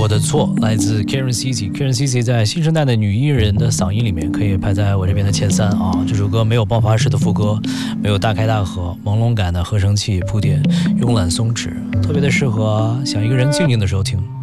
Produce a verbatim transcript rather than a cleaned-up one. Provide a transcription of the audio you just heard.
的错来自 Karen Cici。Karen Cici 在新生代的女艺人的嗓音里面可以排在我这边的前三啊。这首歌没有爆发式的副歌，没有大开大合，朦胧感的合成器铺垫慵懒松弛，特别的适合想一个人静静的时候听。